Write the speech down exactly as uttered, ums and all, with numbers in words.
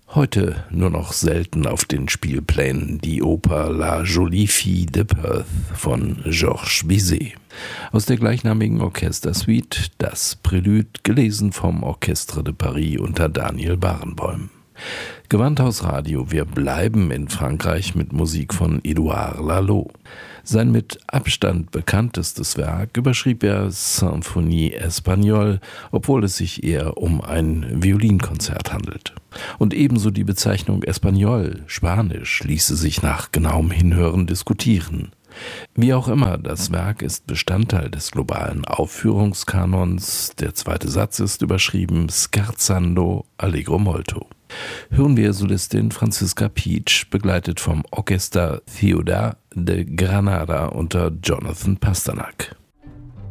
Heute nur noch selten auf den Spielplänen die Oper La Jolie Fille de Perth von Georges Bizet. Aus der gleichnamigen Orchestersuite das Prälude, gelesen vom Orchestre de Paris unter Daniel Barenboim. Gewandhaus Radio, wir bleiben in Frankreich mit Musik von Édouard Lalo. Sein mit Abstand bekanntestes Werk überschrieb er Symphonie Espagnole, obwohl es sich eher um ein Violinkonzert handelt. Und ebenso die Bezeichnung Espagnol, Spanisch, ließe sich nach genauem Hinhören diskutieren. Wie auch immer, das Werk ist Bestandteil des globalen Aufführungskanons. Der zweite Satz ist überschrieben Scherzando Allegro molto. Hören wir Solistin Franziska Pietsch, begleitet vom Orchester Ciudad de Granada unter Jonathan Pasternak.